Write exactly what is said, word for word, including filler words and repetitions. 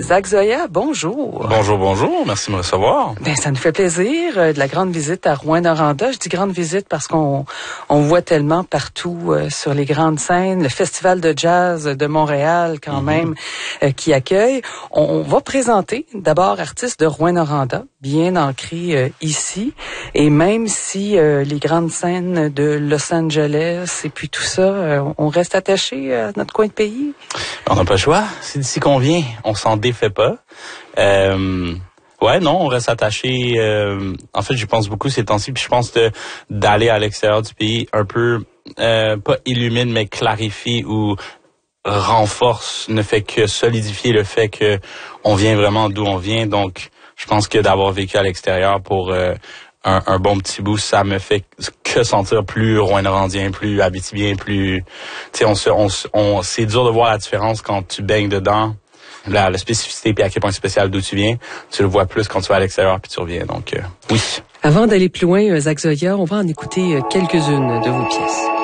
Zach Zoya, bonjour. Bonjour, bonjour. Merci de me recevoir. Ben, ça nous fait plaisir euh, de la grande visite à Rouyn-Noranda. Je dis grande visite parce qu'on on voit tellement partout euh, sur les grandes scènes, le Festival de jazz de Montréal quand mm-hmm. même euh, qui accueille. On, on va présenter d'abord artistes de Rouyn-Noranda, bien ancrés euh, ici. Et même si euh, les grandes scènes de Los Angeles et puis tout ça, euh, on reste attaché à notre coin de pays. On n'a pas le choix. C'est d'ici qu'on vient. On s'en défait pas. Euh, ouais, non, on reste attaché. Euh, en fait, j'y pense beaucoup ces temps-ci. Puis je pense de, d'aller à l'extérieur du pays un peu, euh, pas illumine, mais clarifie ou renforce, ne fait que solidifier le fait que on vient vraiment d'où on vient. Donc, je pense que d'avoir vécu à l'extérieur pour euh, un, un bon petit bout, ça me fait que sentir plus Rouyn-Norandien, plus Abitibien, plus... Tu sais, on se, on, on, c'est dur de voir la différence quand tu baignes dedans. La, la spécificité, puis à quel point c'est spécial d'où tu viens, tu le vois plus quand tu vas à l'extérieur puis tu reviens. Donc, euh, oui. Avant d'aller plus loin, Zach Zoya, on va en écouter quelques-unes de vos pièces.